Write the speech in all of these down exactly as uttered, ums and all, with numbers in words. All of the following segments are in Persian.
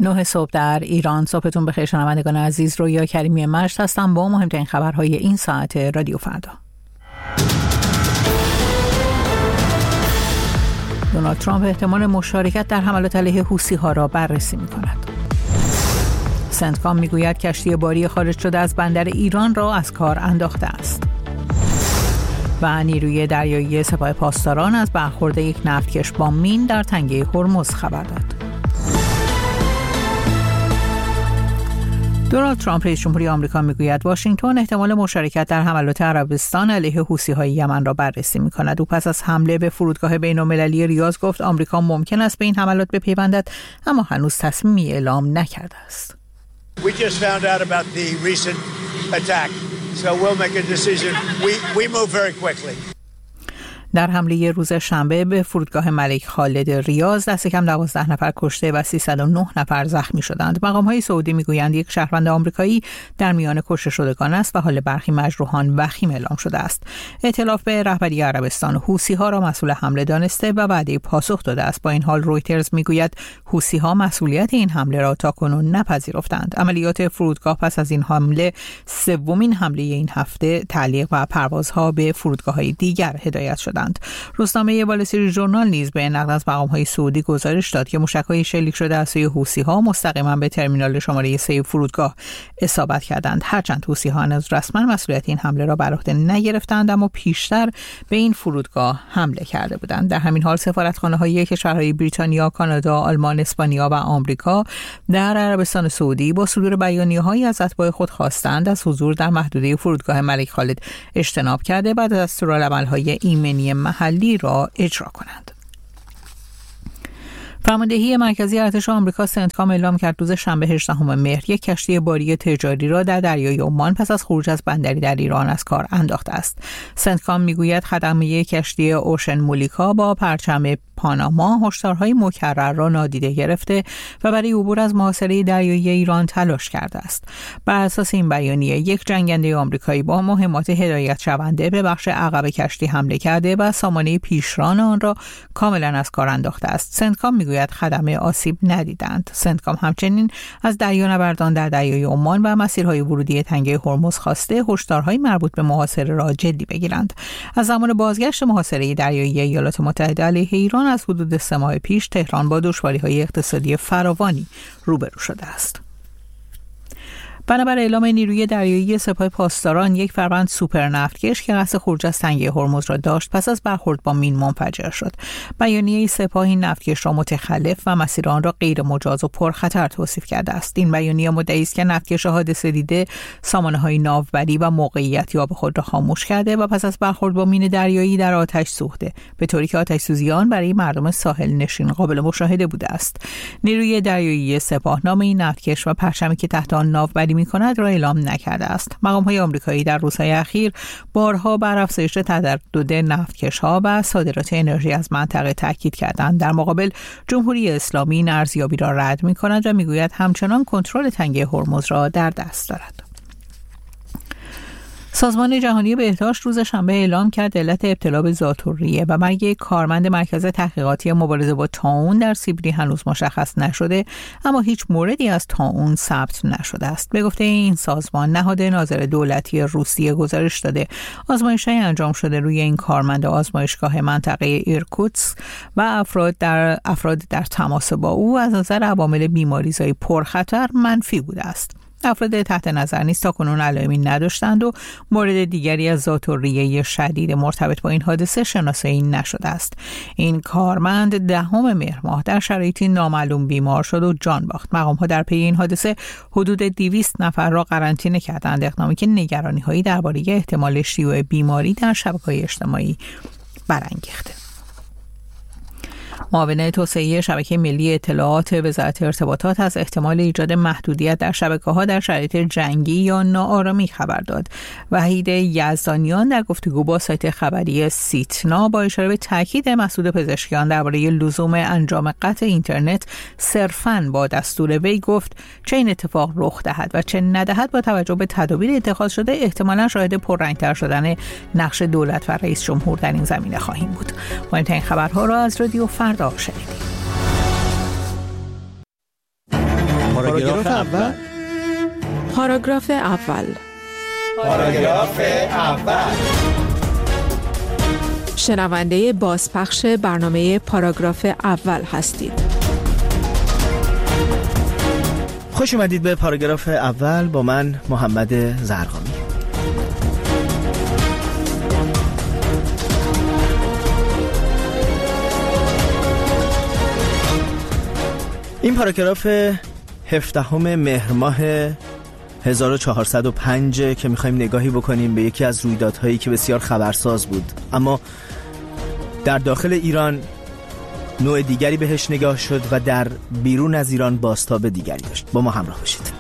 نه صبح در ایران. صبحتون بخیر شنوندگان عزیز. رویا کریمی مجد هستم با مهمترین خبرهای این ساعت رادیو فردا. دونالد ترامپ احتمال مشارکت در حملات علیه حوثی‌ها را بررسی می‌کند. سنتکام می‌گوید کشتی باری خارج شده از بندر ایران را از کار انداخته است. و نیروی دریایی سپاه پاسداران از برخورد یک نفتکش با مین در تنگه هرمز خبر داد. دونالد ترامپ رئیس جمهوری آمریکا میگوید واشنگتن احتمال مشارکت در حملات عربستان علیه حوثی‌های یمن را بررسی می‌کند. او پس از حمله به فرودگاه بین‌المللی ریاض گفت آمریکا ممکن است به این حملات بپیوندد، اما هنوز تصمیمی اعلام نکرده است. We just found out about the recent attack, so we'll make a decision. We we move very quickly. در حمله روز شنبه به فرودگاه ملک خالد ریاض دست کم دوازده نفر کشته و سیصد و نه نفر زخمی شدند. مقام‌های سعودی میگویند یک شهروند آمریکایی در میان کشته شدگان است و حال برخی مجروحان وخیم اعلام شده است. ائتلاف به رهبری عربستان حوثی‌ها را مسئول حمله دانسته و وعده پاسخ داده است. با این حال رویترز میگوید حوثی‌ها مسئولیت این حمله را تاکنون نپذیرفتند. عملیات فرودگاه پس از این حمله سومین حمله این هفته تعلیق و پروازها به فرودگاه‌های دیگر هدایت شد. روزنامه وال استریت ژورنال نیز به نقل از مقام‌های سعودی گزارش داد که موشک‌های شلیک شده از سوی حوثی‌ها مستقیما به ترمینال شماره سه فرودگاه اصابت کردند. هرچند حوثی‌ها هنوز رسما مسئولیت این حمله را بر عهده نگرفتند، اما پیشتر به این فرودگاه حمله کرده بودند. در همین حال سفارتخانه‌های کشورهای بریتانیا، کانادا، آلمان، اسپانیا و آمریکا در عربستان سعودی با صدور بیانیه‌هایی از اتباع خود خواستند از حضور در محدوده فرودگاه ملک خالد اجتناب کرده بعد از دستورالعمل‌های ایمنی محلی را اجرا کنند. فرماندهی مرکزی ارتش آمریکا سنتکام اعلام کرد روز شنبه هجدهم مهر یک کشتی باری تجاری را در دریای عمان پس از خروج از بندری در ایران از کار انداخته است. سنتکام میگوید خدمه کشتی اوشن مولیکا با پرچم پاناما هشدارهای مکرر را نادیده گرفته و برای عبور از محاصره دریایی ایران تلاش کرده است. بر اساس این بیانیه یک جنگنده آمریکایی با مهمات هدایت شونده به بخش عقب کشتی حمله کرده و سامانه پیشران آن را کاملا از کار انداخته است. سنتکام میگوید خدمه آسیب ندیدند. سنتکام همچنین از دریانوردان در دریای عمان و مسیرهای ورودی تنگه هرمز خواسته هشدارهای مربوط به محاصره را جدی بگیرند. از زمان بازگشت محاصره دریایی ایالات متحده علیه ایران از حدود سه ماه پیش تهران با دشواری‌های اقتصادی فراوانی روبرو شده است. بنابر اعلام نیروی دریایی سپاه پاسداران یک فروند سوپر نفتکش که قصد خروج از تنگه هرمز را داشت پس از برخورد با مین منفجر شد. بیانیه سپاه این نفتکش را متخلف و مسیر آن را غیر مجاز و پرخطر توصیف کرده است. این بیانیه مدعی است که نفتکش حادثه دیده سامانه‌های ناوبری و موقعیت یاب خود را خاموش کرده و پس از برخورد با مین دریایی در آتش سوخته، به طوری که آتش سوزی آن برای مردم ساحل نشین قابل مشاهده بوده است. نیروی دریایی سپاه نام این نفتکش و پرچمی که تحت آن ناوبری می‌کند را اعلام نکرده است. مقام‌های آمریکایی در روزهای اخیر بارها بر افزایش تردد نفتکش‌ها و صادرات انرژی از منطقه تاکید کردند. در مقابل جمهوری اسلامی این ارزیابی را رد می‌کند و می‌گوید همچنان کنترل تنگه هرمز را در دست دارد. سازمان جهانی بهداشت روز شنبه اعلام کرد علت ابتلا به ذات‌الریه و مرگ کارمند مرکز تحقیقاتی مبارزه با طاعون در سیبری هنوز مشخص نشده، اما هیچ موردی از طاعون ثبت نشده است. به گفته این سازمان، نهاد ناظر دولتی روسیه گزارش داده آزمایش‌های انجام شده روی این کارمند آزمایشگاه منطقه ایرکوتسک و افراد در افراد در تماس با او از نظر عوامل بیماریزای پرخطر منفی بوده است. افراد تحت نظر نیز تاکنون علائمی نداشتند و مورد دیگری از ذات‌الریه شدید مرتبط با این حادثه شناسایی نشده است. این کارمند دهم مهر ماه در شرایطی نامعلوم بیمار شد و جان باخت. مقام‌ها در پی این حادثه حدود دویست نفر را قرنطینه کردند، اقدامی که نگرانی‌هایی درباره احتمال شیوع بیماری در شبکه‌های اجتماعی برانگیخته. معاون توسعه شبکه ملی اطلاعات وزارت ارتباطات از احتمال ایجاد محدودیت در شبکه‌ها در شرایط جنگی یا ناآرامی خبر داد. وحید یزدانیان در گفتگو با سایت خبری سیتنا با اشاره به تاکید مسعود پزشکیان درباره لزوم انجام قطع اینترنت صرفاً با دستور وی گفت چه این اتفاق رخ دهد و چه ندهد با توجه به تدابیر اتخاذ شده احتمالاً شاهد پررنگ‌تر شدن نقش دولت و رئیس جمهور در این زمینه خواهیم بود. مهمترین خبرها را از رادیو فردا شنیدید. پاراگراف اول. پاراگراف اول. پاراگراف اول. شنونده بازپخش برنامه پاراگراف اول هستید. خوش اومدید به پاراگراف اول با من محمد زرقامی. این پاراگراف هفدهم مهر ماه هزار و چهارصد و پنج که میخوایم نگاهی بکنیم به یکی از رویدادهایی که بسیار خبرساز بود، اما در داخل ایران نوع دیگری بهش نگاه شد و در بیرون از ایران بازتاب دیگری داشت. با ما همراه باشید.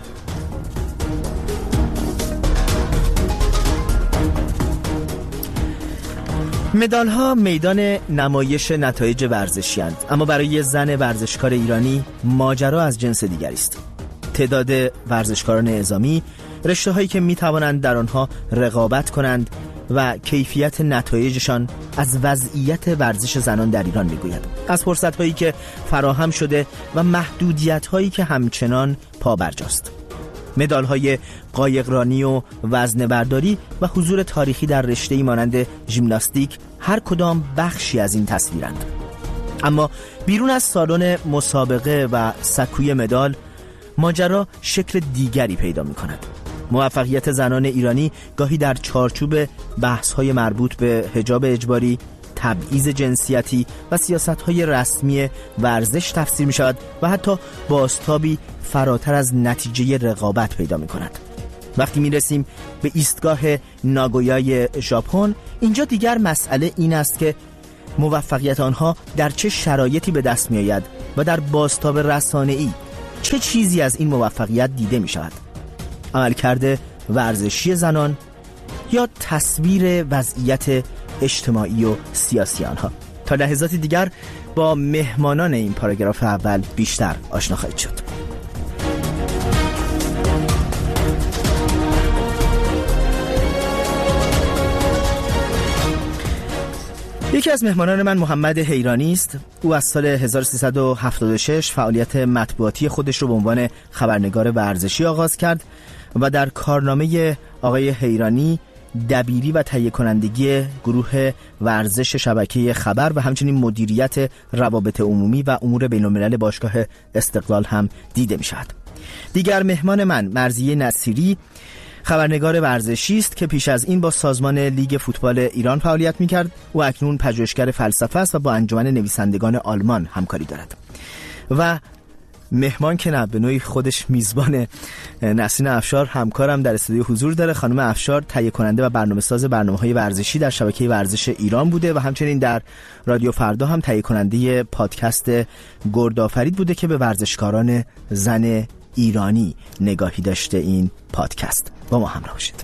مدال ها میدان نمایش نتایج ورزشی اند، اما برای زن ورزشکار ایرانی ماجرا از جنس دیگری است. تعداد ورزشکاران اعزامی، رشته هایی که می توانند در آنها رقابت کنند و کیفیت نتایجشان از وضعیت ورزش زنان در ایران میگوید، از فرصت هایی که فراهم شده و محدودیت هایی که همچنان پابرجاست. مدال های قایقرانی و وزنه برداری و حضور تاریخی در رشته‌ای مانند ژیمناستیک هر کدام بخشی از این تصویرند. اما بیرون از سالن مسابقه و سکوی مدال، ماجرا شکل دیگری پیدا می کند. موفقیت زنان ایرانی گاهی در چارچوب بحث‌های مربوط به حجاب اجباری، تبعیض جنسیتی و سیاست‌های رسمی ورزش تفسیر می‌شود و حتی بازتابی فراتر از نتیجه رقابت پیدا می‌کند. وقتی می‌رسیم به ایستگاه ناگویای ژاپن، اینجا دیگر مسئله این است که موفقیت آنها در چه شرایطی به دست می‌آید و در بازتاب رسانه‌ای چه چیزی از این موفقیت دیده می‌شود. عملکرد ورزشی زنان یا تصویر وضعیت اجتماعی و سیاسی آنها. تا لحظاتی دیگر با مهمانان این پاراگراف اول بیشتر آشنا خواهید شد. یکی از مهمانان من محمد حیرانی است. او از سال هزار و سیصد و هفتاد و شش فعالیت مطبوعاتی خودش رو به عنوان خبرنگار ورزشی آغاز کرد و در کارنامه آقای حیرانی دبیری و تهیه کنندگی گروه ورزش شبکه خبر و همچنین مدیریت روابط عمومی و امور بین‌الملل باشگاه استقلال هم دیده می شود. دیگر مهمان من مرضیه نصیری خبرنگار ورزشی است که پیش از این با سازمان لیگ فوتبال ایران فعالیت می کرد. او اکنون پژوهشگر فلسفه است و با انجمن نویسندگان آلمان همکاری دارد. و مهمان که نه، به نوعی خودش میزبان، نسرین افشار همکارم در استودیو حضور داره. خانم افشار تهیه کننده و برنامه‌ساز برنامه‌های ورزشی در شبکه ورزش ایران بوده و همچنین در رادیو فردا هم تهیه کننده پادکست گردآفرید بوده که به ورزشکاران زن ایرانی نگاهی داشته. این پادکست با ما همراه باشید.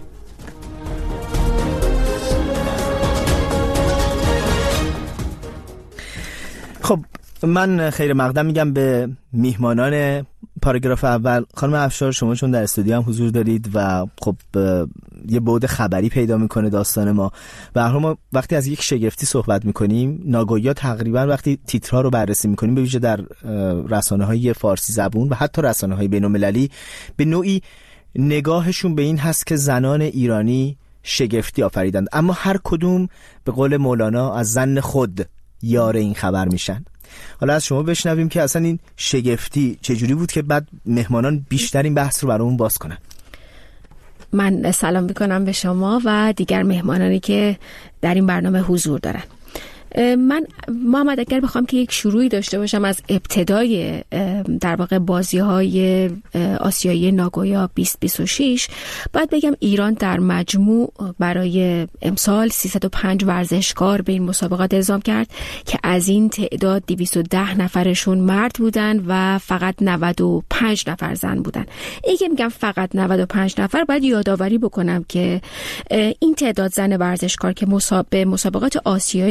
خب من خیر مقدم میگم به میهمانان پاراگراف اول. خانم افشار، شما چون در استودیو هم حضور دارید و خب یه بعد خبری پیدا میکنه داستان ما و ما وقتی از یک شگفتی صحبت میکنیم، ناگویا تقریبا وقتی تیترها رو بررسی میکنیم، به ویژه در رسانه‌های فارسی زبون و حتی رسانه‌های بین‌المللی، به نوعی نگاهشون به این هست که زنان ایرانی شگفتی آفریدند، اما هر کدوم به قول مولانا از ظن خود یار این خبر میشن. حالا از شما بشنویم که اصلا این شگفتی چجوری بود که بعد مهمانان بیشتر این بحث رو برامون باز کنن. من سلام میکنم به شما و دیگر مهمانانی که در این برنامه حضور دارن. من محمد اگر بخوام که یک شروعی داشته باشم از ابتدای در واقع بازی‌های آسیایی ناگویا بیست بیست و شش، باید بگم ایران در مجموع برای امسال سیصد و پنج ورزشکار به این مسابقات اعزام کرد که از این تعداد دویست و ده نفرشون مرد بودن و فقط نود و پنج نفر زن بودن. اگه میگم فقط نود و پنج نفر، باید یادآوری بکنم که این تعداد زن ورزشکار که به مسابقات آسیایی اعزام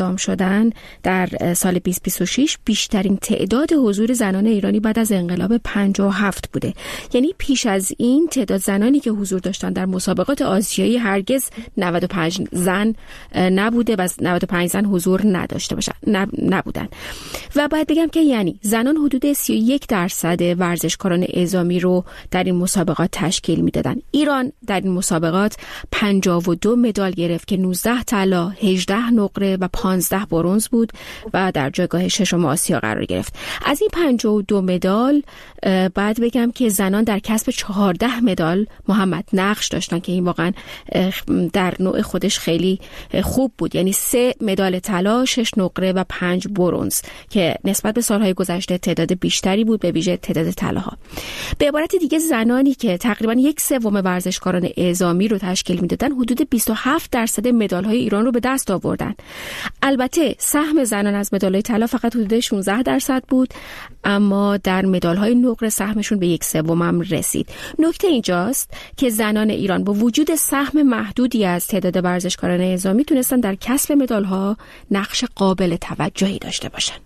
اعدام شدن در سال بیست بیست و شش بیشترین تعداد حضور زنان ایرانی بعد از انقلاب پنجاه و هفت بوده. یعنی پیش از این تعداد زنانی که حضور داشتن در مسابقات آسیایی هرگز نود و پنج زن نبوده و نود و پنج زن حضور نداشته باشن نبودن. و بعد بگم که یعنی زنان حدود سی و یک درصد ورزشکاران اعزامی رو در این مسابقات تشکیل میدادن. ایران در این مسابقات پنجاه و دو مدال گرفت که نوزده طلا، هجده نقره و پانزده برنز بود و در جایگاه ششم آسیا قرار گرفت. از این پنجاه و دو مدال بعد بگم که زنان در کسب چهارده مدال محمد نقش داشتن که این واقعا در نوع خودش خیلی خوب بود. یعنی سه مدال طلا، شش نقره و پنج برنز که نسبت به سالهای گذشته تعداد بیشتری بود، به ویژه تعداد طلاها. به عبارت دیگه زنانی که تقریبا یک سوم ورزشکاران اعزامی رو تشکیل میدادن حدود بیست و هفت درصد مدال‌های ایران رو به دست آوردن. البته سهم زنان از مدال‌های طلا فقط حدود شانزده درصد بود، اما در مدال‌های نقره سهمشون به یک سوم هم رسید. نکته اینجاست که زنان ایران با وجود سهم محدودی از تعداد ورزشکاران اعزامی تونستن در کسب مدال‌ها نقش قابل توجهی داشته باشن.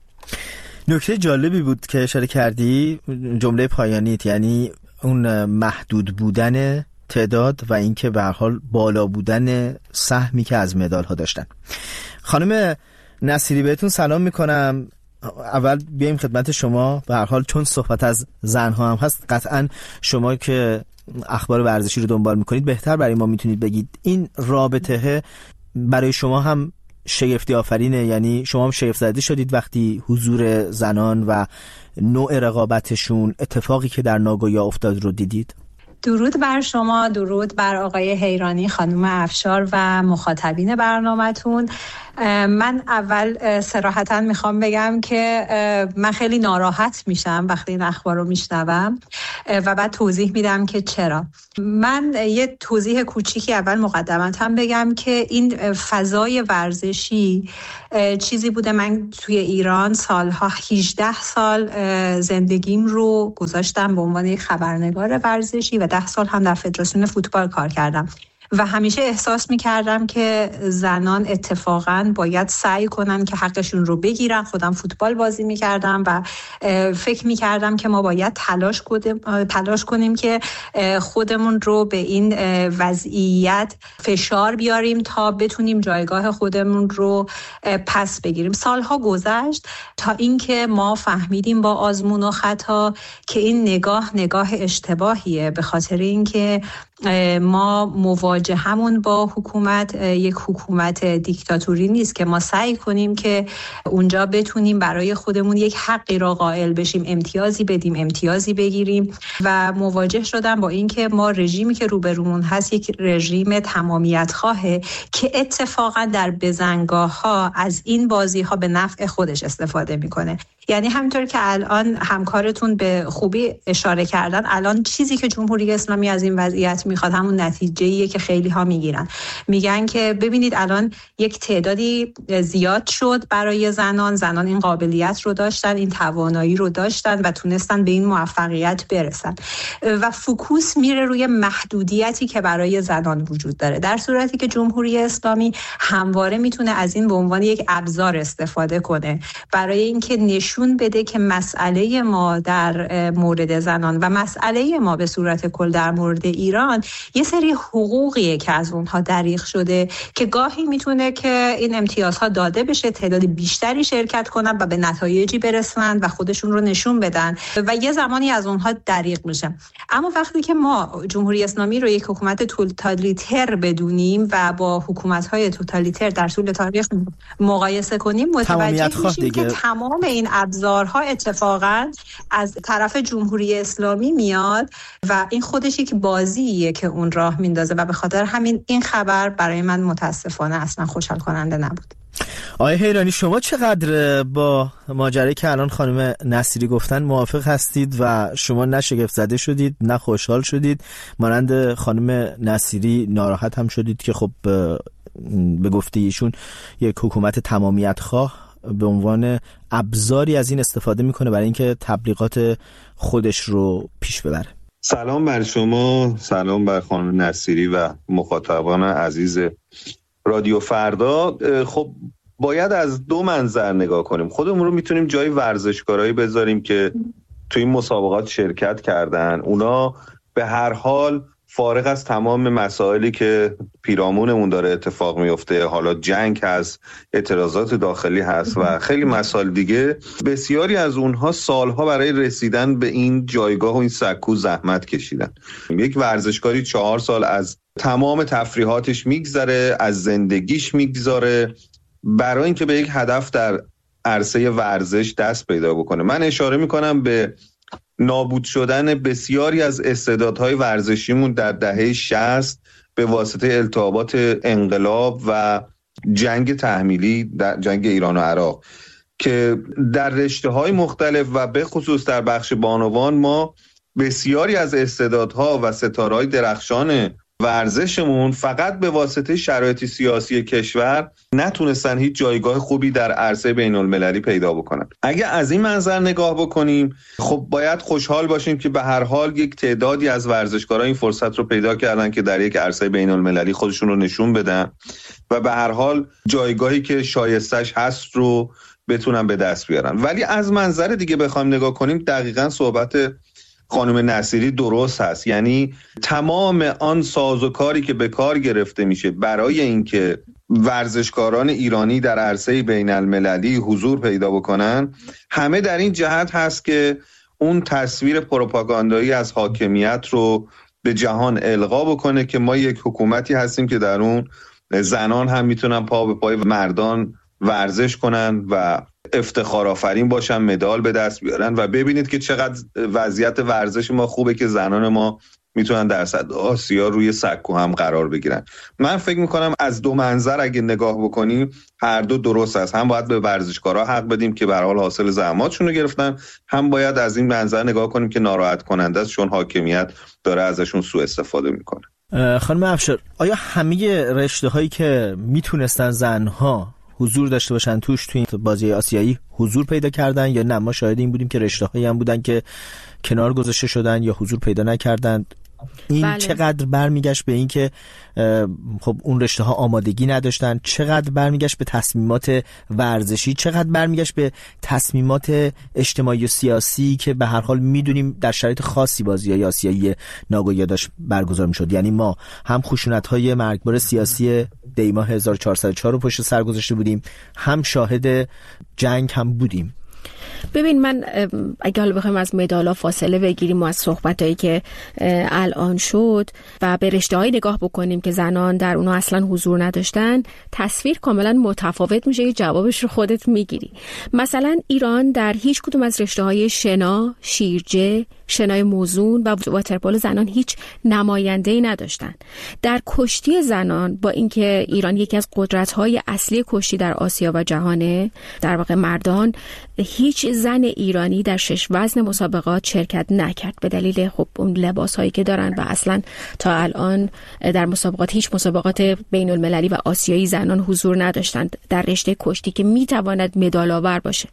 نکته جالبی بود که اشاره کردی، جمله پایانیت، یعنی اون محدود بودن تعداد و اینکه به هر حال بالا بودن سهمی که از مدال ها داشتن. خانم نصیری بهتون سلام میکنم. اول بیایم خدمت شما، به هر حال چون صحبت از زن ها هم هست قطعا شما که اخبار ورزشی رو دنبال میکنید بهتر برای ما میتونید بگید این رابطه برای شما هم شگفتی آفرینه؟ یعنی شما هم شگفت زده شدید وقتی حضور زنان و نوع رقابتشون، اتفاقی که در ناگویا افتاد رو دیدید؟ درود بر شما، درود بر آقای حیرانی، خانم افشار و مخاطبین برنامه‌تون. من اول صراحتاً میخوام بگم که من خیلی ناراحت میشم وقتی این اخبار رو میشنوم و بعد توضیح میدم که چرا. من یه توضیح کوچیکی اول مقدمتاً بگم که این فضای ورزشی چیزی بوده، من توی ایران سالها هجده سال زندگیم رو گذاشتم به عنوان یک خبرنگار ورزشی و ده سال هم در فدراسیون فوتبال کار کردم و همیشه احساس می‌کردم که زنان اتفاقاً باید سعی کنن که حقشون رو بگیرن. خودم فوتبال بازی می‌کردم و فکر می‌کردم که ما باید تلاش کنیم تلاش کنیم که خودمون رو به این وضعیت فشار بیاریم تا بتونیم جایگاه خودمون رو پس بگیریم. سالها گذشت تا اینکه ما فهمیدیم با آزمون و خطا که این نگاه نگاه اشتباهیه، به خاطر اینکه ما مواجهمون با حکومت یک حکومت دیکتاتوری نیست که ما سعی کنیم که اونجا بتونیم برای خودمون یک حقی را قائل بشیم، امتیازی بدیم، امتیازی بگیریم. و مواجه شدم با اینکه ما رژیمی که روبرومون هست یک رژیم تمامیت خواهه که اتفاقا در بزنگاه ها از این بازی ها به نفع خودش استفاده میکنه. یعنی همینطور که الان همکارتون به خوبی اشاره کردن، الان چیزی که جمهوری اسلامی از این وضعیت میخواد همون نتیجه‌ایه که خیلی ها میگیرن. میگن که ببینید الان یک تعدادی زیاد شد برای زنان، زنان این قابلیت رو داشتن، این توانایی رو داشتن و تونستن به این موفقیت برسن و فوکوس میره روی محدودیتی که برای زنان وجود داره، در صورتی که جمهوری اسلامی همواره میتونه از این به عنوان یک ابزار استفاده کنه برای اینکه نشون بده که مسئله ما در مورد زنان و مسئله ما به صورت کل در مورد ایران یه سری حقوقیه که از اونها دریغ شده که گاهی میتونه که این امتیازها داده بشه، تعداد بیشتری شرکت کنن و به نتایجی برسن و خودشون رو نشون بدن و یه زمانی از اونها دریغ میشه. اما وقتی که ما جمهوری اسلامی رو یک حکومت توتالیتر بدونیم و با حکومت‌های توتالیتر در طول تاریخ مقایسه کنیم، متوجه میشیم که تمام این ابزارها اتفاقا از طرف جمهوری اسلامی میاد و این خودش یک بازیه که اون راه میندازه و به خاطر همین این خبر برای من متاسفانه اصلا خوشحال کننده نبود. آقای حیرانی، شما چقدر با ماجرایی که الان خانم نصیری گفتن موافق هستید و شما نه شگفت زده شدید نه خوشحال شدید، مانند خانم نصیری ناراحت هم شدید که خب به گفته ایشون یک حکومت تمامیت خواه به عنوان ابزاری از این استفاده میکنه برای اینکه تبلیغات خودش رو پیش ببره؟ سلام بر شما، سلام بر خانم نصیری و مخاطبان عزیز رادیو فردا. خب باید از دو منظر نگاه کنیم. خودمون رو میتونیم جای ورزشکارایی بذاریم که توی این مسابقات شرکت کردن، اونا به هر حال فارغ از تمام مسائلی که پیرامونمون داره اتفاق میفته، حالا جنگ هست، اعتراضات داخلی هست و خیلی مسائل دیگه، بسیاری از اونها سالها برای رسیدن به این جایگاه و این سکو زحمت کشیدن. یک ورزشکاری چهار سال از تمام تفریحاتش میگذره، از زندگیش میگذاره برای اینکه به یک هدف در عرصه ورزش دست پیدا بکنه. من اشاره میکنم به نابود شدن بسیاری از استعدادهای ورزشیمون در دهه شصت به واسطه التهابات انقلاب و جنگ تحمیلی در جنگ ایران و عراق که در رشته‌های مختلف و به خصوص در بخش بانوان ما بسیاری از استعدادها و ستاره‌های درخشان ورزشمون فقط به واسطه شرایط سیاسی کشور نتونستن هیچ جایگاه خوبی در عرصه بین المللی پیدا بکنن. اگه از این منظر نگاه بکنیم، خب باید خوشحال باشیم که به هر حال یک تعدادی از ورزشکارا این فرصت رو پیدا کردن که در یک عرصه بین المللی خودشون رو نشون بدن و به هر حال جایگاهی که شایستش هست رو بتونن به دست بیارن. ولی از منظر دیگه بخوایم نگاه کنیم، دقیقاً صحبت خانم نصیری درست هست. یعنی تمام آن سازوکاری که به کار گرفته میشه برای اینکه ورزشکاران ایرانی در عرصه بین المللی حضور پیدا بکنن، همه در این جهت هست که اون تصویر پروپاگاندایی از حاکمیت رو به جهان القا بکنه که ما یک حکومتی هستیم که در اون زنان هم میتونن پا به پای مردان ورزش کنن و افتخار آفرین باشن، مدال به دست بیارن و ببینید که چقدر وضعیت ورزش ما خوبه که زنان ما میتونن در صدر آسیا روی سکو هم قرار بگیرن. من فکر میکنم از دو منظر اگه نگاه بکنیم هر دو درست است. هم باید به ورزشکارا حق بدیم که به هر حال حاصل زحماتشون رو گرفتن، هم باید از این منظر نگاه کنیم که ناراحت کننده است چون حاکمیت داره ازشون سوء استفاده میکنه. خانم افشار، آیا همه رشته هایی که میتونستن زنها حضور داشته باشن توش توی این بازی آسیایی حضور پیدا کردن یا نه؟ ما شاهد این بودیم که رشته‌هایی هم بودن که کنار گذاشته شدن یا حضور پیدا نکردن. این بله. چقدر برمیگشت به این که خب اون رشته ها آمادگی نداشتن، چقدر برمیگشت به تصمیمات ورزشی، چقدر برمیگشت به تصمیمات اجتماعی و سیاسی که به هر حال میدونیم در شرایط خاصی بازی‌های آسیایی ناگویا داشت برگزار میشد. یعنی ما هم خشونت‌های مرگبار سیاسی دیما هزار و چهارصد و چهار رو پشت سر گذاشته بودیم، هم شاهد جنگ هم بودیم. ببین، من اگه حالا بخوایم از مدالا فاصله بگیریم و از صحبتایی که الان شد و به رشته‌های نگاه بکنیم که زنان در اونها اصلا حضور نداشتن، تصویر کاملا متفاوت میشه. جوابش رو خودت میگیری. مثلا ایران در هیچ کدوم از رشته‌های شنا، شیرجه، شنای موزون و واترپولو زنان هیچ نماینده‌ای نداشتن. در کشتی زنان، با اینکه ایران یکی از قدرت‌های اصلی کشتی در آسیا و جهانه، در واقع مردان، هیچ زن ایرانی در شش وزن مسابقات شرکت نکرد به دلیل خب اون لباس‌هایی که دارن و اصلا تا الان در مسابقات هیچ مسابقات بین المللی و آسیایی زنان حضور نداشتند در رشته کشتی که میتواند مدال آور باشه.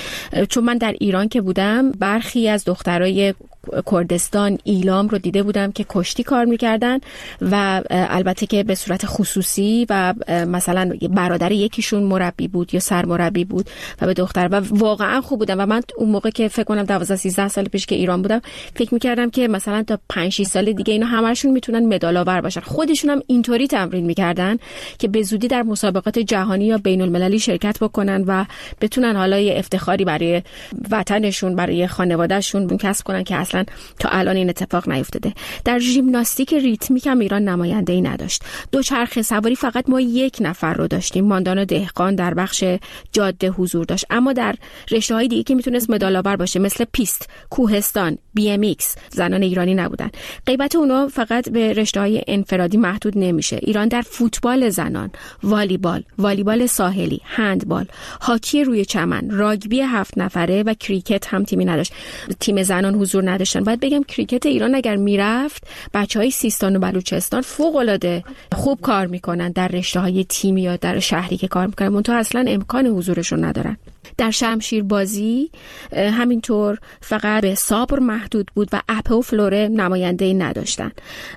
چون من در ایران که بودم، برخی از دخترای کردستان، ایلام رو دیده بودم که کشتی کار میکردن و البته که به صورت خصوصی و مثلا برادر یکیشون مربی بود یا سرمربی بود و به دختر و واقعا خوب بودن. و من اون موقع که فکر کنم دوازده سیزده سال پیش که ایران بودم، فکر میکردم که مثلا تا پنج شش سال دیگه اینا همه‌شون میتونن مدال آور باشن. خودشون هم اینطوری تمرین میکردن که به زودی در مسابقات جهانی یا بین المللی شرکت بکنن و بتونن حالا یه افتخاری برای وطنشون، برای خانوادهشون کسب کنن که اصلا تا الان این اتفاق نیفتاده. در ژیمناستیک ریتمیک هم ایران نماینده‌ای نداشت. دوچرخه سواری فقط ما یک نفر رو داشتیم. ماندان دهقان در بخش جاده حضور داشت، اما در رشته‌های دیگه که میتونست مدال آور باشه مثل پیست، کوهستان، بی ام ایکس، زنان ایرانی نبودن. غیبت اونا فقط به رشته‌های انفرادی محدود نمیشه. ایران در فوتبال زنان، والیبال، والیبال ساحلی، هندبال، هاکی روی چمن، راگبی هفت نفره و کریکت هم تیمی نداشت. تیم زنان حضور نداشتن. باید بگم کریکت ایران اگر میرفت، بچهای سیستان و بلوچستان فوق‌العاده خوب کار میکنن در رشته‌های تیمی یا در شهری که کار میکنن، منتها اصلا امکان حضورشون ندارن. در شمشیر بازی همینطور فقط به سابر محدود بود و اپه و فلوره نماینده نداشتن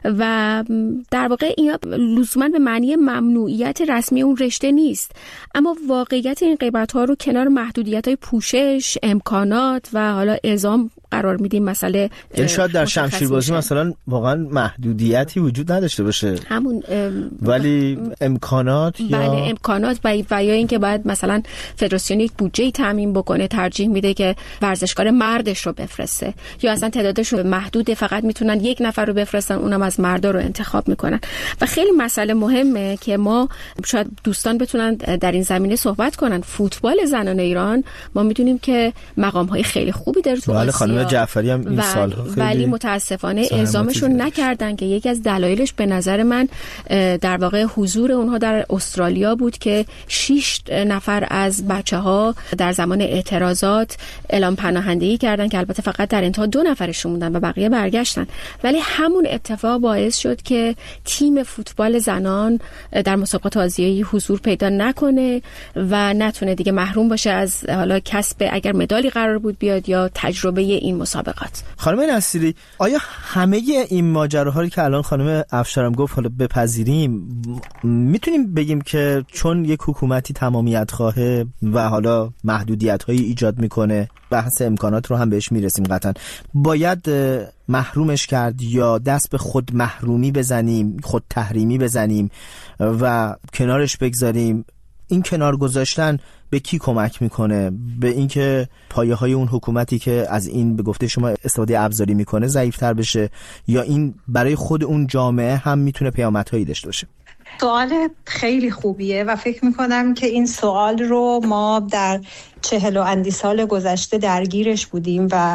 و در واقع این لزوما به معنی ممنوعیت رسمی اون رشته نیست، اما واقعیت این غیبت ها رو کنار محدودیت های پوشش، امکانات و حالا اعزام قرار میدیم. مسئله یعنی شاید در شمشیربازی مثلا واقعا محدودیتی وجود نداشته باشه همون ولی امکانات یا بله امکانات و یا اینکه باید مثلا فدراسیون یک بودجه تامین بکنه، ترجیح میده که ورزشکار مردش رو بفرسته، یا اصلا تعدادشون محدوده، فقط میتونن یک نفر رو بفرستن، اونم از مردا رو انتخاب میکنن. و خیلی مسئله مهمه که ما شاید دوستان بتونن در این زمینه صحبت کنن. فوتبال زنان ایران ما میدونیم که مقام‌های خیلی خوبی داره تو آسیا، جعفری هم این سال‌ها خیلی ولی متاسفانه اعزامشون نکردن که یکی از دلایلش به نظر من در واقع حضور اونها در استرالیا بود که شش نفر از بچه‌ها در زمان اعتراضات اعلام پناهندگی کردن که البته فقط در انتها دو نفرشون موندن و بقیه برگشتن، ولی همون اتفاق باعث شد که تیم فوتبال زنان در مسابقات آسیایی حضور پیدا نکنه و نتونه دیگه، محروم باشه از حالا کسب اگر مدالی قرار بود بیاد یا تجربه این مسابقات. خانم نصیری، آیا همه این ماجراهایی که الان خانم افشارم گفت حالا بپذیریم، میتونیم بگیم که چون یک حکومتی تمامیت خواهه و حالا محدودیت‌هایی ایجاد میکنه، بحث امکانات رو هم بهش میرسیم قطعا، باید محرومش کرد یا دست به خود محرومی بزنیم، خود تحریمی بزنیم و کنارش بگذاریم؟ این کنار گذاشتن به کی کمک میکنه؟ به اینکه پایه های اون حکومتی که از این به گفته شما استفاده ابزاری میکنه ضعیف‌تر بشه، یا این برای خود اون جامعه هم میتونه پیامدهایی داشته باشه؟ سوال خیلی خوبیه و فکر میکنم که این سوال رو ما در چهل و اندی سال گذشته درگیرش بودیم و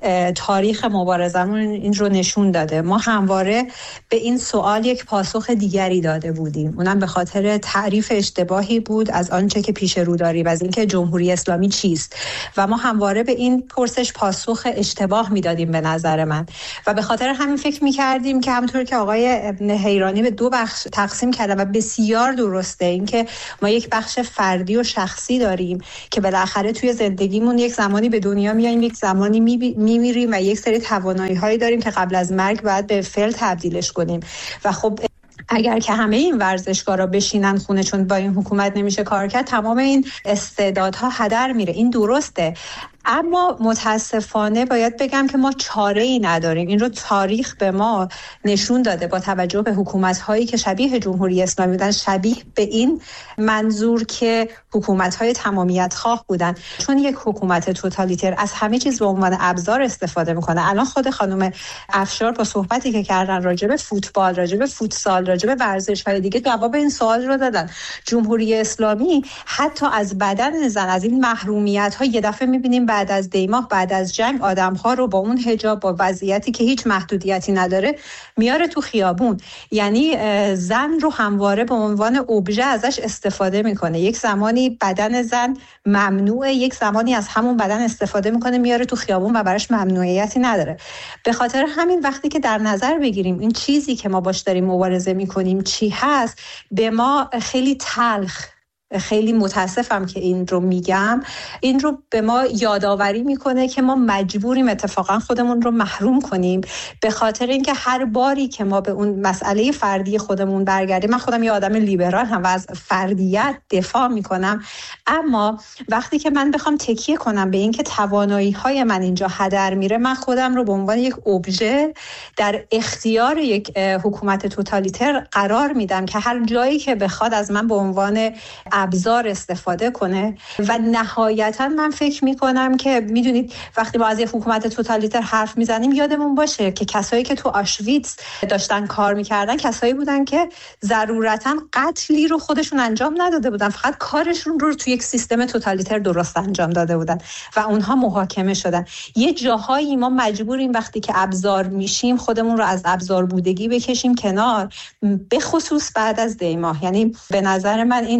تاریخ مبارزمون این رو نشون داده. ما همواره به این سوال یک پاسخ دیگری داده بودیم، اونم به خاطر تعریف اشتباهی بود از آنچه که پیش رو داریم، از اینکه جمهوری اسلامی چیست، و ما همواره به این پرسش پاسخ اشتباه میدادیم به نظر من، و به خاطر همین فکر میکردیم که همونطور که آقای حیرانی به دو بخش تقسیم کردن و بسیار درسته، اینکه ما یک بخش فردی و شخصی داریم که بالاخره توی زندگیمون یک زمانی به دنیا میایم، یک زمانی میمیریم و یک سری توانایی‌هایی داریم که قبل از مرگ باید به فعل تبدیلش کنیم. و خب اگر که همه این ورزشکارا بشینن خونه چون با این حکومت نمیشه کار کرد، تمام این استعدادها هدر میره. این درسته، اما متاسفانه باید بگم که ما چاره‌ای نداریم. این رو تاریخ به ما نشون داده با توجه به حکومت‌هایی که شبیه جمهوری اسلامی بودن، شبیه به این منظور که حکومت‌های تمامیت خواه بودن. چون یک حکومت توتالیتر از همه چیز به عنوان ابزار استفاده میکنه. الان خود خانم افشار با صحبتی که کردن راجع به فوتبال، راجع به فوتسال، راجع به ورزش‌های دیگه جواب این سوال رو دادن. جمهوری اسلامی حتی از بدن زن، از این محرومیت‌ها، یه دفعه می‌بینیم بعد از دیماه، بعد از جنگ، آدم‌ها رو با اون حجاب، با وضعیتی که هیچ محدودیتی نداره میاره تو خیابون. یعنی زن رو همواره به عنوان ابژه ازش استفاده میکنه. یک زمانی بدن زن ممنوعه، یک زمانی از همون بدن استفاده میکنه میاره تو خیابون و براش ممنوعیتی نداره. به خاطر همین وقتی که در نظر بگیریم این چیزی که ما باش داریم مبارزه میکنیم چی هست، به ما خیلی تلخ، خیلی متاسفم که این رو میگم، این رو به ما یادآوری میکنه که ما مجبوریم اتفاقا خودمون رو محروم کنیم، به خاطر اینکه هر باری که ما به اون مسئله فردی خودمون برگردیم. من خودم یه آدم لیبرال هم و از فردیت دفاع میکنم، اما وقتی که من بخوام تکیه کنم به اینکه توانایی های من اینجا هدر میره، من خودم رو به عنوان یک ابژه در اختیار یک حکومت توتالیتر قرار میدم که هر جایی که بخواد از من به عنوان ابزار استفاده کنه. و نهایتا من فکر میکنم که میدونید وقتی ما از یک حکومت توتالیتر حرف میزنیم یادمون باشه که کسایی که تو آشویتس داشتن کار میکردن کسایی بودن که ضرورتا قتلی رو خودشون انجام نداده بودن، فقط کارشون رو تو یک سیستم توتالیتر درست انجام داده بودن و اونها محاکمه شدن. یه جاهایی ما مجبوریم وقتی که ابزار میشیم خودمون رو از ابزار بودگی بکشیم کنار، به خصوص بعد از دیماه. یعنی به نظر من این خیلی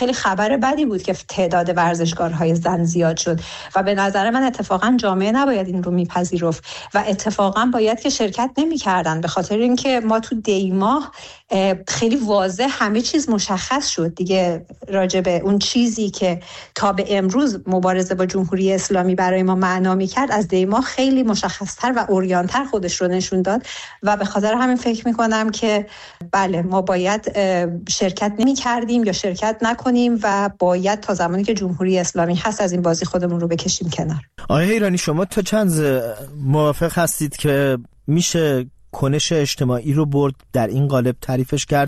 خیلی خبر بدی بود که تعداد ورزشکارهای زن زیاد شد و به نظر من اتفاقا جامعه نباید این رو میپذیرفت و اتفاقا باید که شرکت نمی‌کردن، به خاطر اینکه ما تو دی ماه خیلی واضح همه چیز مشخص شد دیگه راجع به اون چیزی که تا به امروز مبارزه با جمهوری اسلامی برای ما معنا می‌کرد از دی ماه خیلی مشخص‌تر و عریان‌تر خودش رو نشون داد و به خاطر همین فکر می‌کنم که بله ما باید شرکت نمی‌کردیم یا شرکت نکنیم و باید تا زمانی که جمهوری اسلامی هست از این بازی خودمون رو بکشیم کنار. آقای حیرانی شما تا چند موافق هستید که میشه کنش اجتماعی رو برد در این قالب تعریفش کرد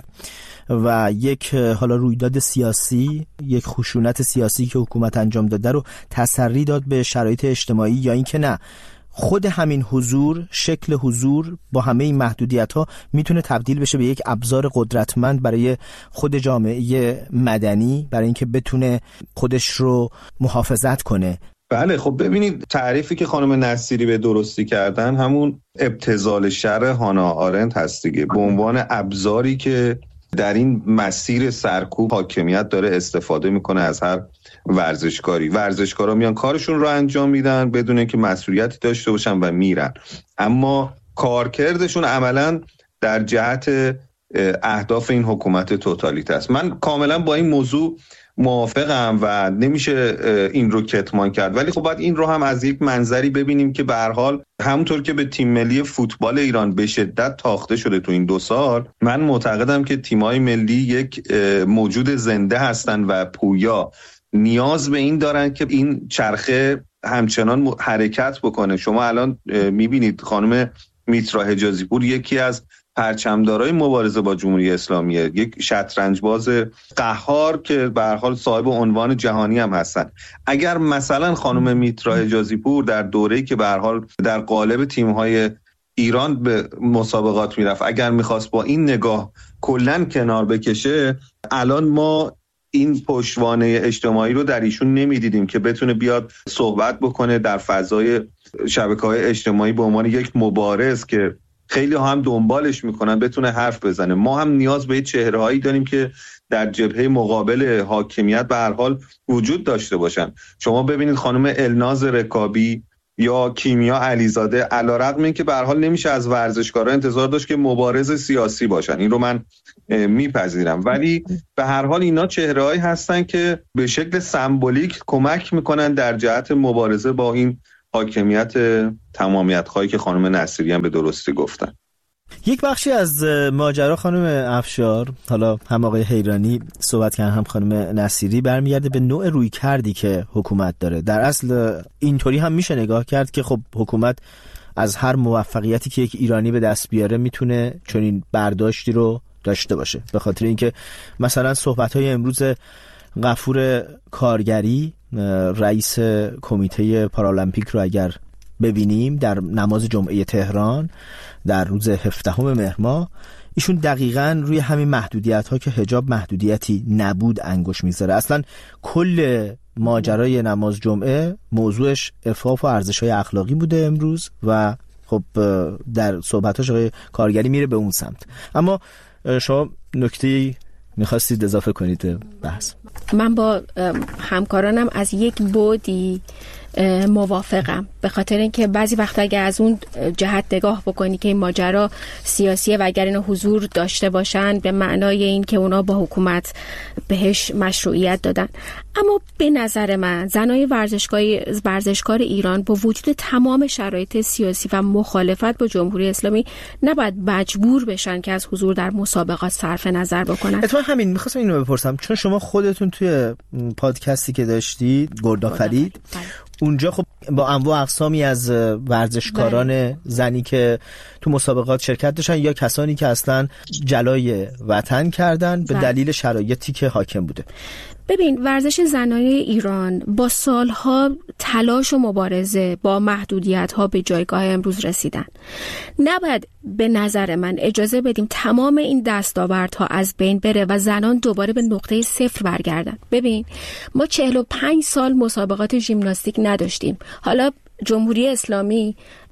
و یک حالا رویداد سیاسی، یک خشونت سیاسی که حکومت انجام داده رو تسری داد به شرایط اجتماعی، یا اینکه نه خود همین حضور، شکل حضور با همه این محدودیت‌ها میتونه تبدیل بشه به یک ابزار قدرتمند برای خود جامعه مدنی، برای اینکه بتونه خودش رو محافظت کنه؟ بله خب ببینید تعریفی که خانم نصیری به درستی کردن همون ابتذال شر هانا آرنت هست دیگه، به عنوان ابزاری که در این مسیر سرکوب حاکمیت داره استفاده میکنه از هر ورزشکاری. ورزشکارا میان کارشون رو انجام میدن بدون اینکه مسئولیتی داشته باشن و میرن، اما کارکردشون عملاً در جهت اهداف این حکومت توتالیته است. من کاملا با این موضوع موافقم و نمیشه این رو کتمان کرد، ولی خب باید این رو هم از یک منظری ببینیم که به هر حال همونطور که به تیم ملی فوتبال ایران به شدت تاخته شده تو این دو سال، من معتقدم که تیم‌های ملی یک موجود زنده هستن و پویا، نیاز به این دارن که این چرخه همچنان حرکت بکنه. شما الان میبینید خانم میترا حجازی پور یکی از پرچمدارای مبارزه با جمهوری اسلامیه، یک شطرنج باز قهار که به هر حال صاحب عنوان جهانی هم هستن. اگر مثلا خانم میترا حجازی پور در دوره‌ای که به هر حال در قالب تیم‌های ایران به مسابقات میرفت، اگر میخواست با این نگاه کلاً کنار بکشه، الان ما این پشتوانه اجتماعی رو در ایشون نمیدیدیم که بتونه بیاد صحبت بکنه در فضای شبکه‌های اجتماعی به عنوان یک مبارز که خیلی هم دنبالش میکنن بتونه حرف بزنه. ما هم نیاز به چهره‌هایی داریم که در جبهه مقابل حاکمیت به هر حال وجود داشته باشن. شما ببینید خانم الناز رکابی یا کیمیا علیزاده، علیرغم اینکه به هر حال نمیشه از ورزشکارا انتظار داشت که مبارز سیاسی باشن، این رو من میپذیرم، ولی به هر حال اینا چهره‌هایی هستن که به شکل سمبولیک کمک میکنن در جهت مبارزه با این حاکمیت تمامیت خواهی که خانم نصیری هم به درستی گفتن. یک بخشی از ماجرا خانم افشار، حالا هم آقای حیرانی صحبت کردن هم خانم نصیری، برمیگرده به نوع روی کردی که حکومت داره. در اصل اینطوری هم میشه نگاه کرد که خب حکومت از هر موفقیتی که یک ایرانی به دست بیاره میتونه چنین برداشتی رو داشته باشه، به خاطر اینکه مثلا صحبت‌های امروز غفور کارگری رئیس کمیته پارالمپیک رو اگر ببینیم در نماز جمعه تهران در روز هفدهم مهر ماه، ایشون دقیقاً روی همین محدودیت ها که حجاب محدودیتی نبود انگوش میذاره. اصلا کل ماجرای نماز جمعه موضوعش عفاف و ارزش های اخلاقی بوده امروز و خب در صحبتاش آقای کارگری میره به اون سمت. اما شما نکته میخواستید اضافه کنید به بحث؟ من با همکارانم از یک بعدی موافقم، به خاطر اینکه بعضی وقتا اگه از اون جهت نگاه بکنی که این ماجرا سیاسیه و اگر اینو حضور داشته باشن به معنای این که اونا با حکومت بهش مشروعیت دادن، اما به نظر من زنای ورزشکاری ورزشکار ایران با وجود تمام شرایط سیاسی و مخالفت با جمهوری اسلامی نباید مجبور بشن که از حضور در مسابقات صرف نظر بکنن. اتفاقا همین می‌خواستم اینو بپرسم، چون شما خودتون توی پادکستی که داشتید گردآفرید، اونجا خب با انواع اقسامی از ورزشکاران بله. زنی که تو مسابقات شرکت داشتن یا کسانی که اصلا جلای وطن کردن به بله. دلیل شرایطی که حاکم بوده. ببین ورزش زنای ایران با سالها تلاش و مبارزه با محدودیت‌ها به جایگاه امروز رسیدن. نباید به نظر من اجازه بدیم تمام این دستاوردها از بین بره و زنان دوباره به نقطه صفر برگردن. ببین ما چهل و پنج سال مسابقات ژیمناستیک نداشتیم. حالا جمهوری اسلامی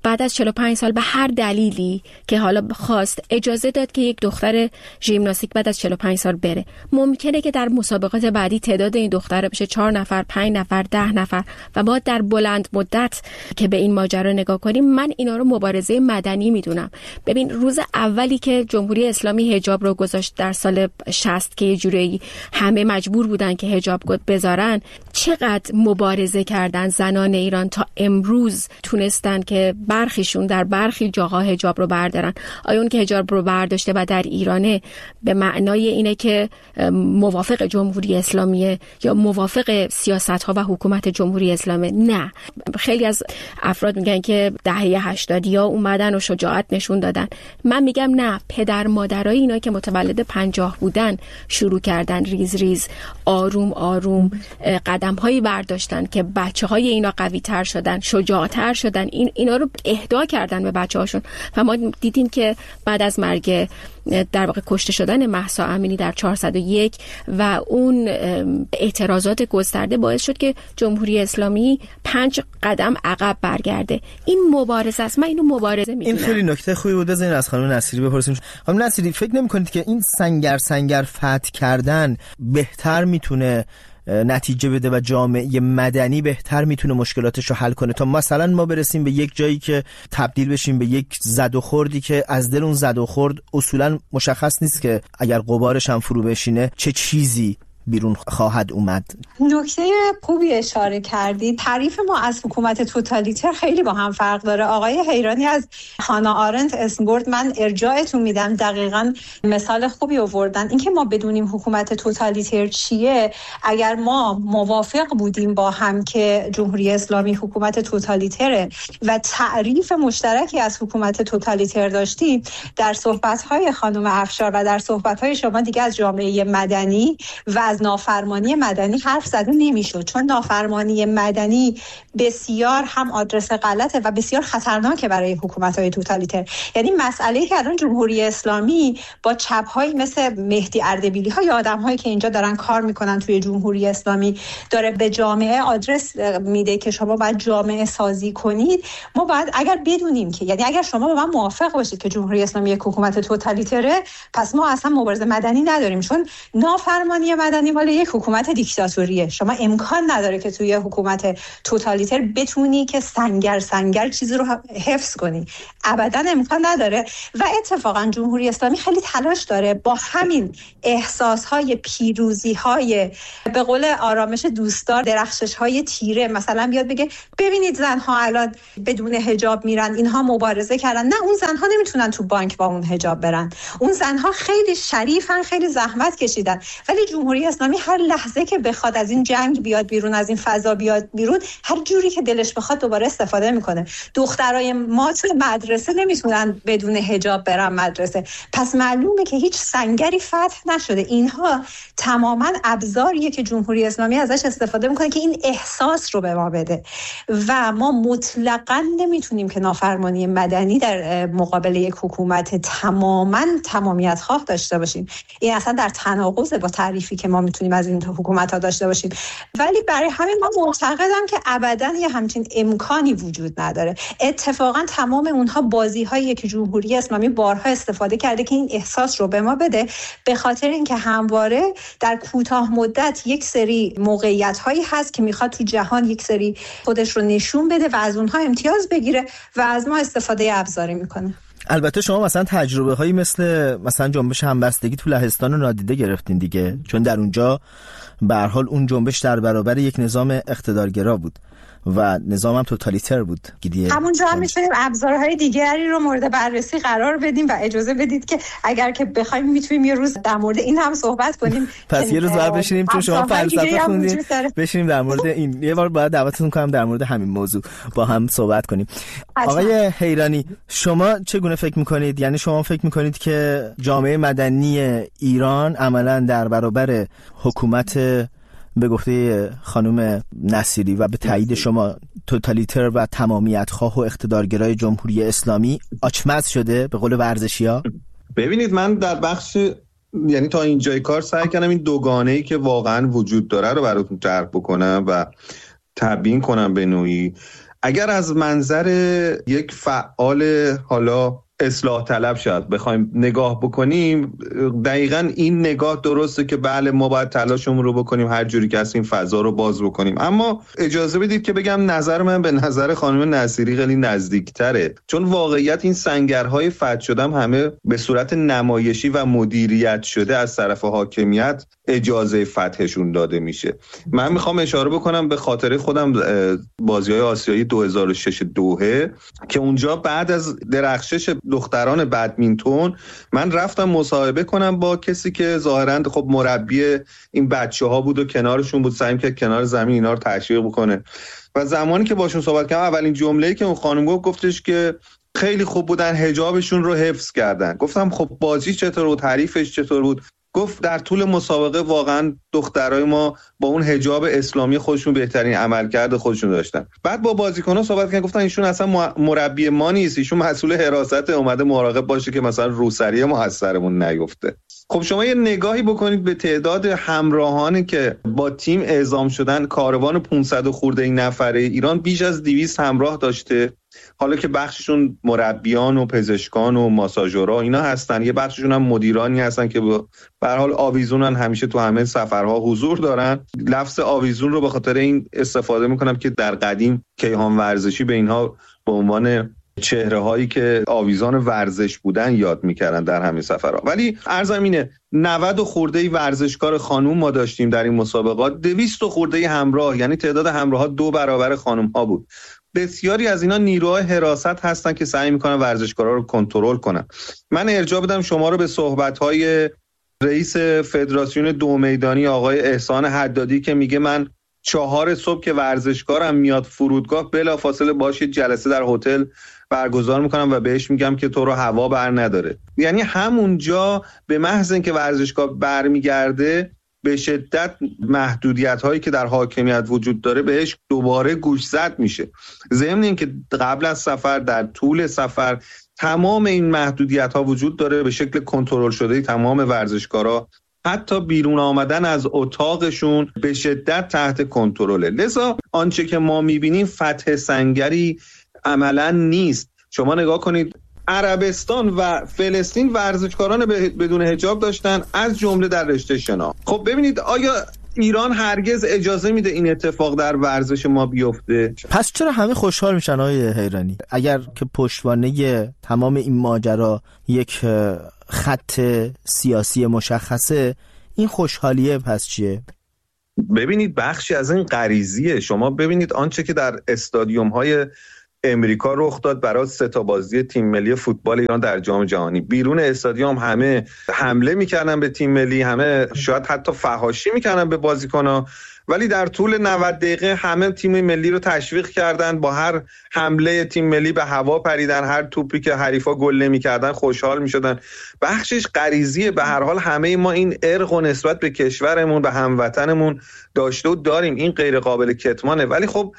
بعد از چهل و پنج سال به هر دلیلی که حالا خواست اجازه داد که یک دختر ژیمناستیک بعد از چهل و پنج سال بره. ممکنه که در مسابقات بعدی تعداد این دختره بشه چهار نفر، پنج نفر، ده نفر و ما در بلند مدت که به این ماجرا نگاه کنیم، من اینا رو مبارزه مدنی میدونم. ببین روز اولی که جمهوری اسلامی حجاب رو گذاشت در سال شصت که یه جوری همه مجبور بودن که حجاب بذارن، چقدر مبارزه کردن زنان ایران تا امروز تونستن که برخیشون در برخی جاها حجاب رو بردارن. آیا اون که حجاب رو برداشته و در ایرانه به معنای اینه که موافق جمهوری اسلامیه یا موافق سیاست‌ها و حکومت جمهوری اسلامیه؟ نه. خیلی از افراد میگن که دهه هشتادیا اومدن و شجاعت نشون دادن. من میگم نه، پدر مادرای اینا که متولد پنجاه بودن شروع کردن ریز ریز آروم آروم قدم هایی برداشتن که بچه های اینا قوی تر شدن، شجاعتر شدن، این اینا رو اهدا کردن به بچه هاشون. و ما دیدیم که بعد از مرگ در واقع کشته شدن مهسا امینی در چهارصد و یک و اون اعتراضات گسترده باعث شد که جمهوری اسلامی پنج قدم عقب برگرده. این مبارزه است، من اینو مبارزه میدونم. این خیلی نکته خوبی بود. بزنین از خانم نصیری بپرسیم. خانم نصیری، فکر نمی‌کنید که این سنگر سنگر فتح کردن بهتر میتونه نتیجه بده و جامعه مدنی بهتر میتونه مشکلاتش رو حل کنه تا مثلا ما برسیم به یک جایی که تبدیل بشیم به یک زد و خوردی که از دل اون زد و خورد اصولا مشخص نیست که اگر غبارش هم فرو بشینه چه چیزی بیرون خواهد اومد؟ نکته خوبی اشاره کردید. تعریف ما از حکومت توتالیتر خیلی با هم فرق داره. آقای حیرانی از هانا آرنت اسم برد، من ارجاعتون میدم، دقیقاً مثال خوبی آوردن. اینکه ما بدونیم حکومت توتالیتر چیه، اگر ما موافق بودیم با هم که جمهوری اسلامی حکومت توتالیتره و تعریف مشترکی از حکومت توتالیتر داشتیم، در صحبت‌های خانم افشار و در صحبت‌های شما دیگه از جامعه مدنی و از نافرمانی مدنی حرف زده نمیشد، چون نافرمانی مدنی بسیار هم آدرس غلطه و بسیار خطرناکه برای حکومت‌های توتالیتر. یعنی مسئله‌ای که الان جمهوری اسلامی با چپ‌هایی مثل مهدی اردبیلی‌ها یا آدم‌هایی که اینجا دارن کار میکنن توی جمهوری اسلامی داره به جامعه آدرس میده که شما باید جامعه سازی کنید. ما باید اگر بدونیم که، یعنی اگر شما با من موافق باشید که جمهوری اسلامی یک حکومت توتالیتره، پس ما اصلا مبارزه مدنی نداریم، چون نافرمانی مدنی مال یک حکومت دیکتاتوریه. شما امکان نداره که توی حکومت توتالیتر بتونی که سنگر سنگر چیزی رو حفظ کنی، ابدا امکان نداره. و اتفاقا جمهوری اسلامی خیلی تلاش داره با همین احساسهای پیروزی‌های به قول آرامش دوستدار، درخشش‌های تیره، مثلا بیاد بگه ببینید زن‌ها الان بدون حجاب میرن، اینها مبارزه کردن. نه، اون زن‌ها نمیتونن تو بانک با اون حجاب برن، اون زن‌ها خیلی شریفن، خیلی زحمت کشیدن، ولی جمهوری اسلامی هر لحظه که بخواد از این جنگ بیاد بیرون، از این فضا بیاد بیرون، هر جوری که دلش بخواد دوباره استفاده میکنه. دخترای ما تو مدرسه نمیتونن بدون حجاب برن مدرسه، پس معلومه که هیچ سنگری فتح نشده. اینها تماما ابزاریه که جمهوری اسلامی ازش استفاده میکنه که این احساس رو به ما بده و ما مطلقاً نمیتونیم که نافرمانی مدنی در مقابل یک حکومت تماما تمامیت خواه داشته باشیم. این اصلا در تناقض با تعریفی که ما میتونیم از این حکومت‌ها داشته باشیم. ولی برای همین ما معتقدم که ابداً یه همچین امکانی وجود نداره. اتفاقاً تمام اونها بازی‌هایی که جمهوری اسلامی بارها استفاده کرده که این احساس رو به ما بده، به خاطر اینکه همواره در کوتاه مدت یک سری موقعیت‌هایی هست که میخواد تو جهان یک سری خودش رو نشون بده و از اونها امتیاز بگیره و از ما استفاده ابزاری میکنه. البته شما مثلا تجربه هایی مثل مثلا جنبش همبستگی تو لهستان رو نادیده گرفتین دیگه، چون در اونجا به هر حال اون جنبش در برابر یک نظام اقتدارگرا بود و نظام هم توتالیتر بود. همونجا هم میتونیم ابزارهای دیگری رو مورد بررسی قرار بدیم و اجازه بدید که اگر که بخوایم میتونیم یه روز در مورد این هم صحبت کنیم. پس یه روز باید بشینیم، چون شما فلسفه خوندین، بشینیم در مورد این. یه بار باید دعوتتون کنم در مورد همین موضوع با هم صحبت کنیم. آقای حیرانی، شما چگونه فکر میکنید؟ یعنی شما فکر میکنید که جامعه مدنی ایران عملا در برابر حکومت به گفته خانم نصیری و به تایید شما توتالیتر و تمامیت خواه و اقتدارگرای جمهوری اسلامی آچمز شده به قول ورزشی‌ها؟ ببینید، من در بخش یعنی تا اینجای کار سعی کردم این دوگانه‌ای که واقعا وجود داره رو براتون طرح بکنم و تبیین کنم به نوعی. اگر از منظر یک فعال حالا اصلاح طلب شد بخوایم نگاه بکنیم، دقیقاً این نگاه درسته که بله ما باید تلاشمون رو بکنیم هر جوری که هست این فضا رو باز بکنیم. اما اجازه بدید که بگم نظر من به نظر خانم نصیری خیلی نزدیکتره، چون واقعیت این سنگرهای فتح شدم همه به صورت نمایشی و مدیریت شده از طرف حاکمیت اجازه فتحشون داده میشه. من میخوام اشاره بکنم به خاطر خودم بازی‌های آسیایی دو هزار و شش دوحه که اونجا بعد از درخشش دختران بدمینتون من رفتم مصاحبه کنم با کسی که ظاهراً خب مربی این بچه‌ها بود و کنارشون بود، سعی کرد کنار زمین اینا رو تشویق بکنه و زمانی که باشون صحبت کردم اولین جمله‌ای که اون خانم گفت گفتش که خیلی خوب بودن، حجابشون رو حفظ کردن. گفتم خب بازی چطور بود، حریفش چطور بود؟ گفت در طول مسابقه واقعا دخترای ما با اون حجاب اسلامی خودشون بهترین عملکرد خودشون داشتن. بعد با بازیکن‌ها صحبت کردن، گفتن ایشون اصلا مربی ما نیست، ایشون مسئول حراست اومده مراقب باشه که مثلا روسری ما از سرمون نیفته. خب شما یه نگاهی بکنید به تعداد همراهانی که با تیم اعزام شدن. کاروان پانصد خورده این نفره ایران بیش از دویست همراه داشته، حالا که بخششون مربیان و پزشکان و ماساژورها اینا هستن، یه بخششون هم مدیرانی هستن که به هر حال آویزونن، همیشه تو همه سفرها حضور دارن. لفظ آویزون رو به خاطر این استفاده میکنم که در قدیم کیهان ورزشی به اینها به عنوان چهره هایی که آویزان ورزش بودن یاد میکردن در همین سفرها. ولی عرضم اینه نود خورده ورزشکار خانوم ما داشتیم در این مسابقات، دویست خورده همراه، یعنی تعداد همراه ها دو برابر خانوم ها بود. بسیاری از اینا نیروهای حراست هستن که سعی میکنن ورزشکارا رو کنترل کنن. من ارجاع بدم شما رو به صحبت‌های رئیس فدراسیون دو میدانی آقای احسان حدادی که میگه من چهار صبح که ورزشکارم میاد فرودگاه بلافاصله باش جلسه در هتل برگزار میکنم و بهش میگم که تو رو هوا بر نداره. یعنی همونجا به محض اینکه ورزشکار برمیگرده به شدت محدودیت هایی که در حاکمیت وجود داره بهش دوباره گوشزد میشه. ضمن اینکه قبل از سفر، در طول سفر تمام این محدودیت ها وجود داره به شکل کنترل شده. تمام ورزشکارا حتی بیرون آمدن از اتاقشون به شدت تحت کنترله. لذا آنچه که ما میبینیم فتح سنگری عملا نیست. شما نگاه کنید عربستان و فلسطین ورزشکاران بدون حجاب داشتن، از جمله در رشته شنا. خب ببینید آیا ایران هرگز اجازه میده این اتفاق در ورزش ما بیفته؟ پس چرا همه خوشحال میشن آقای حیرانی؟ اگر که پشتوانه تمام این ماجرا یک خط سیاسی مشخصه، این خوشحالیه پس چیه؟ ببینید بخشی از این غریزیه. شما ببینید آنچه که در استادیوم های امریکا رخ داد برای سه تا بازی تیم ملی فوتبال ایران در جام جهانی، بیرون استادیوم همه حمله میکردن به تیم ملی، همه شاید حتی فحاشی میکردن به بازیکن‌ها، ولی در طول نود دقیقه همه تیم ملی رو تشویق کردن، با هر حمله تیم ملی به هوا پریدن، هر توپی که حریفا گل نمی‌کردن خوشحال می‌شدن. بخشش غریزیه. به هر حال همه ما این ارق و نسبت به کشورمون، به هموطنمون داشته و داریم، این غیر قابل کتمانه. ولی خب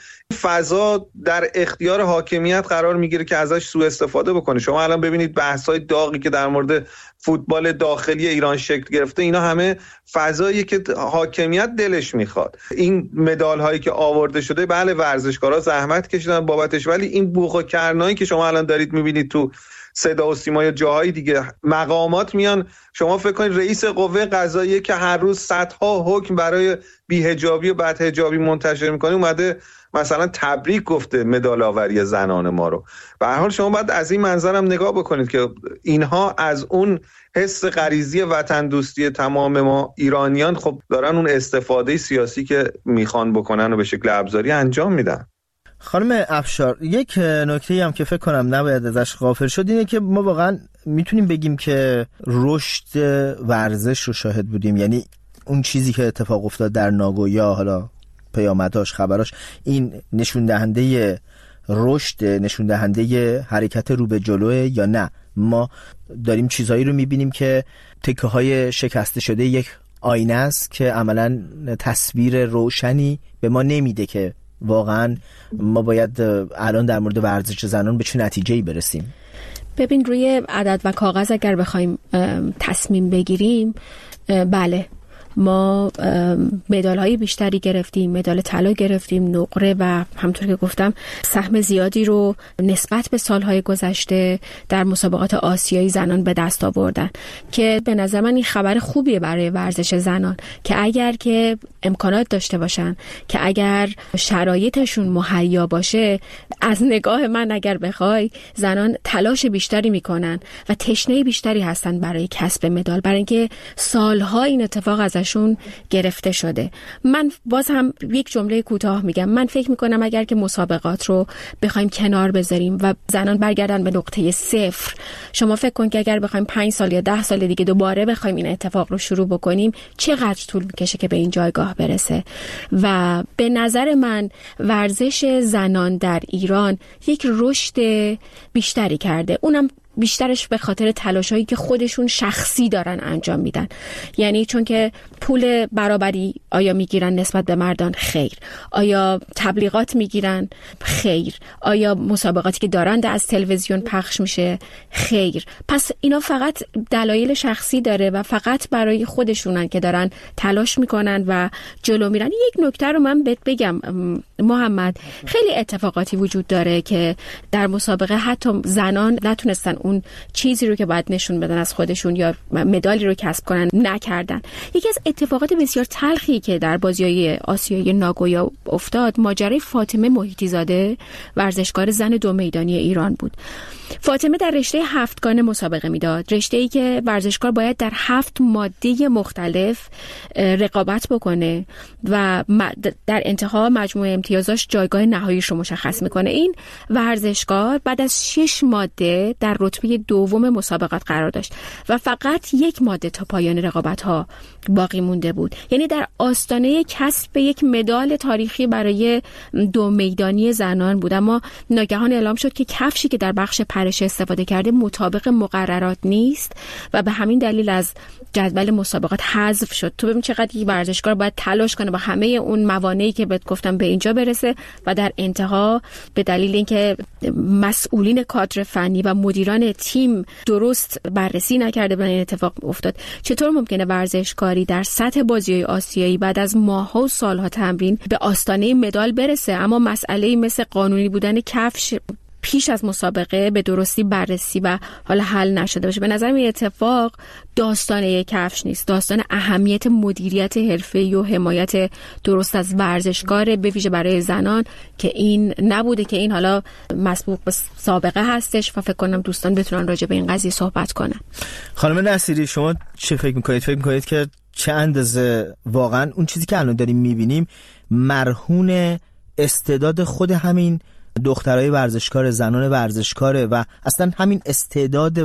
فضا در اختیار حاکمیت قرار میگیره که ازش سوء استفاده بکنه. شما الان ببینید بحث‌های داغی که در مورد فوتبال داخلی ایران شکل گرفته، اینا همه فضایی که حاکمیت دلش میخواد. این مدال هایی که آورده شده، بله ورزشکارا زحمت کشیدن بابتش، ولی این بوق و کرنایی که شما الان دارید میبینید تو صدا و سیما یا جاهای دیگه، مقامات میان، شما فکر کنید رئیس قوه قضاییه که هر روز صدها حکم برای بی‌حجابی و بدحجابی منتشر میکنه، اومده مثلا تبریک گفته مدال آوری زنان ما رو. به هر حال شما باید از این منظرم نگاه بکنید که اینها از اون حس غریزی وطن دوستی تمام ما ایرانیان خب دارن اون استفاده سیاسی که میخوان بکنن و به شکل ابزاری انجام میدن. خانم افشار، یک نکته‌ای هم که فکر کنم نباید ازش غافل شد اینه که ما واقعا میتونیم بگیم که رشد ورزش رو شاهد بودیم. یعنی اون چیزی که اتفاق افتاد در ناگویا، حالا پیامداش، خبراش، این نشون دهنده رشد، نشون دهنده حرکت رو به جلوه یا نه؟ ما داریم چیزهایی رو میبینیم که تکه های شکسته شده یک آینه است که عملاً تصویر روشنی به ما نمیده که واقعاً ما باید الان در مورد ورزش زنان به چه نتیجه‌ای برسیم. ببین روی عدد و کاغذ اگر بخوایم تصمیم بگیریم، بله ما مدال‌های بیشتری گرفتیم، مدال طلا گرفتیم، نقره و همونطور که گفتم سهم زیادی رو نسبت به سالهای گذشته در مسابقات آسیایی زنان به دست آوردن که به نظر من این خبر خوبیه برای ورزش زنان که اگر که امکانات داشته باشن، که اگر شرایطشون مهیا باشه، از نگاه من اگر بخوای زنان تلاش بیشتری میکنن و تشنه بیشتری هستن برای کسب مدال، برای اینکه سالها این اتفاق ازشون گرفته شده. من باز هم یک جمله کوتاه میگم، من فکر میکنم اگر که مسابقات رو بخوایم کنار بذاریم و زنان برگردن به نقطه صفر، شما فکر کن که اگر بخوایم پنج سال یا ده سال دیگه دوباره بخوایم این اتفاق رو شروع بکنیم چقدر طول میکشه که به این جایگاه برسه. و به نظر من ورزش زنان در ایران یک رشد بیشتری کرده، اونم بیشترش به خاطر تلاشایی که خودشون شخصی دارن انجام میدن. یعنی چون که پول برابری آیا میگیرن نسبت به مردان؟ خیر. آیا تبلیغات میگیرن؟ خیر. آیا مسابقاتی که دارن از تلویزیون پخش میشه؟ خیر. پس اینا فقط دلایل شخصی داره و فقط برای خودشونن که دارن تلاش میکنن و جلو میرن. یک نکته رو من بهت بگم محمد، خیلی اتفاقاتی وجود داره که در مسابقه حتی زنان نتونستن اون چیزی رو که باید نشون بدن از خودشون یا مدالی رو کسب کنن نکردن. یکی از اتفاقات بسیار تلخی که در بازی‌های آسیایی ناگویا افتاد ماجرای فاطمه محیطی زاده، ورزشکار زن دو میدانی ایران بود. فاطمه در رشته هفتگانه مسابقه میداد، رشته‌ای که ورزشکار باید در هفت ماده مختلف رقابت بکنه و در انتها مجموع امتیازاش جایگاه نهاییش رو مشخص میکنه. این ورزشکار بعد از شش ماده در رتبه دوم مسابقات قرار داشت و فقط یک ماده تا پایان رقابت‌ها باقی مونده بود. یعنی در آستانه کسب یک مدال تاریخی برای دو میدانی زنان بود، اما ناگهان اعلام شد که کفشی که در بخش پرش استفاده کرده مطابق مقررات نیست و به همین دلیل از جدول مسابقات حذف شد. تو ببین چقدر یک ورزشکار باید تلاش کنه با همه اون موانعی که بهت گفتم به اینجا برسه و در انتها به دلیل اینکه مسئولین کادر فنی و مدیران تیم درست بررسی نکرده بودن این اتفاق افتاد. چطور ممکنه ورزشکاری در سطح بازی‌های آسیایی بعد از ماه‌ها و سال‌ها تمرین به آستانه مدال برسه اما مسئله‌ای مثل قانونی بودن کفش پیش از مسابقه به درستی بررسی و حالا حل نشده باشه؟ به نظر من اتفاق داستان کفش نیست، داستان اهمیت مدیریت حرفه‌ای و حمایت درست از ورزشکار به ویژه برای زنان که این نبوده، که این حالا مسبوق به سابقه هستش و فکر کنم دوستان بتونن راجع به این قضیه صحبت کنن. خانم نصیری شما چه فکر می‌کنید؟ فکر می‌کنید که چه اندازه واقعا اون چیزی که الان داریم می‌بینیم مرهون استعداد خود همین دخترای ورزشکار، زنان ورزشکاره و اصلا همین استعداد